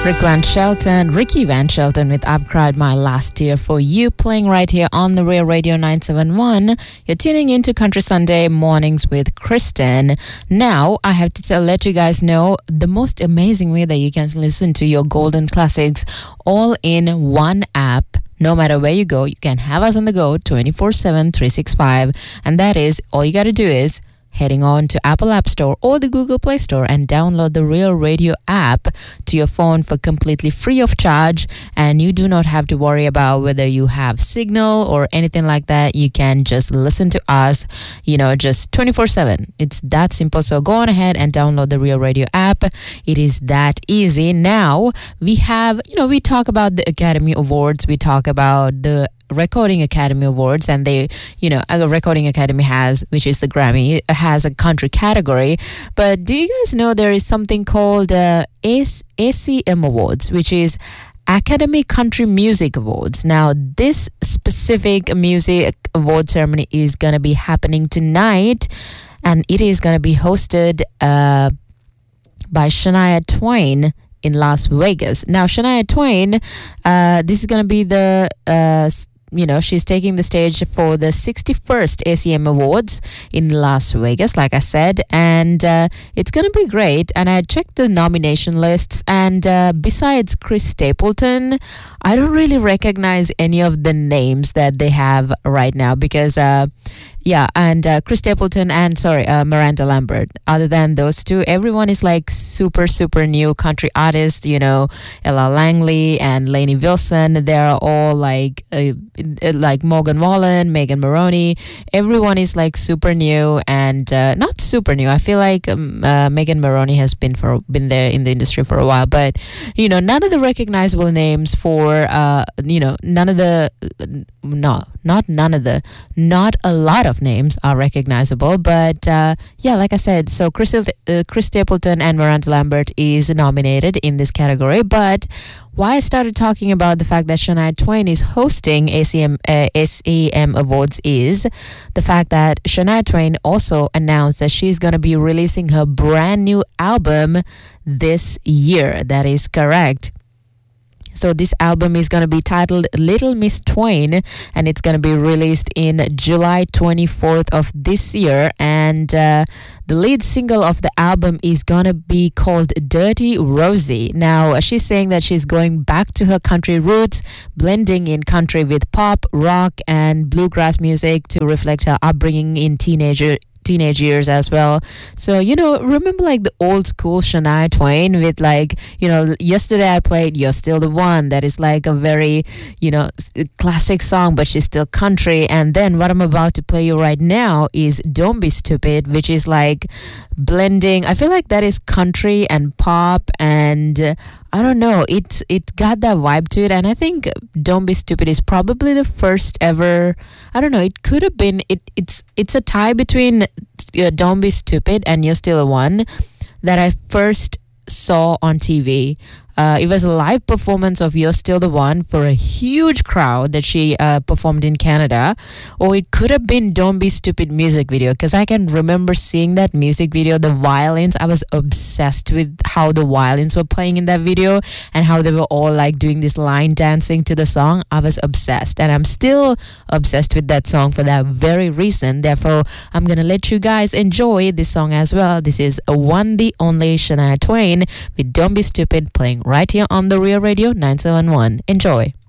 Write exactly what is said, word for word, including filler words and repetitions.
Rick Van Shelton, Ricky Van Shelton with I've Cried My Last Tear for You, playing right here on the Real Radio nine seven one. You're tuning into Country Sunday Mornings with Kristen. Now, I have to tell, let you guys know the most amazing way that you can listen to your golden classics all in one app. No matter where you go, you can have us on the go twenty-four seven, three sixty-five. And that is, all you got to do is heading on to Apple App Store or the Google Play Store and download the Real Radio app to your phone for completely free of charge. And you do not have to worry about whether you have signal or anything like that. You can just listen to us, you know, just twenty-four seven. It's that simple. So go on ahead and download the Real Radio app. It is that easy. Now, we have, you know, we talk about the Academy Awards. We talk about the Recording Academy Awards, and they, you know, a Recording Academy has, which is the Grammy, has a country category. But do you guys know there is something called uh, A C M Awards, which is Academy Country Music Awards? Now, this specific music award ceremony is going to be happening tonight, and it is going to be hosted uh, by Shania Twain in Las Vegas. Now, Shania Twain, uh, this is going to be the uh, you know, she's taking the stage for the sixty-first A C M Awards in Las Vegas, like I said, and uh, it's going to be great. And I checked the nomination lists, and uh, besides Chris Stapleton, I don't really recognize any of the names that they have right now because, uh, yeah, and uh, Chris Stapleton and, sorry, uh, Miranda Lambert. Other than those two, everyone is like super, super new country artists, you know, Ella Langley and Lainey Wilson. They're all like, uh, like Morgan Wallen, Megan Maroney. Everyone is like super new and uh, not super new. I feel like um, uh, Megan Maroney has been for been there in the industry for a while, but you know, none of the recognizable names for uh, you know, none of the no, not none of the, not a lot of names are recognizable. But uh, yeah, like I said, so Chris, uh, Chris Stapleton and Miranda Lambert is nominated in this category. But why I started talking about the fact that Shania Twain is hosting A C M, uh, S A M Awards is the fact that Shania Twain also announced that she's going to be releasing her brand new album this year. That is correct. So this album is going to be titled Little Miss Twain, and it's going to be released in July twenty-fourth of this year. And uh, the lead single of the album is going to be called Dirty Rosie. Now, she's saying that she's going back to her country roots, blending in country with pop, rock, and bluegrass music to reflect her upbringing in teenager teenage years as well. So, you know, remember like the old school Shania Twain with like, you know, yesterday I played You're Still the One. That is like a very, you know, classic song, but she's still country. And then what I'm about to play you right now is Don't Be Stupid, which is like blending. I feel like that is country and pop, and uh, I don't know, it it got that vibe to it. And I think Don't Be Stupid is probably the first ever, I don't know, it could have been, it it's it's a tie between uh, Don't Be Stupid and You're Still the One that I first saw on T V. Uh, it was a live performance of You're Still the One for a huge crowd that she uh, performed in Canada. Or it could have been Don't Be Stupid music video, because I can remember seeing that music video, the violins. I was obsessed with how the violins were playing in that video and how they were all like doing this line dancing to the song. I was obsessed, and I'm still obsessed with that song for that very reason. Therefore, I'm going to let you guys enjoy this song as well. This is a one, the only Shania Twain with Don't Be Stupid, playing right here on the Real Radio nine seven one. Enjoy.